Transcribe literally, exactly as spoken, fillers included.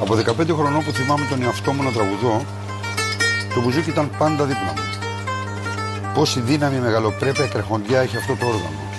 Από δεκαπέντε χρονών που θυμάμαι τον εαυτό μου να τραγουδώ, το μπουζούκι ήταν πάντα δίπλα μου. Πόση δύναμη, μεγαλοπρέπεια και αρχοντιά έχει αυτό το όργανο.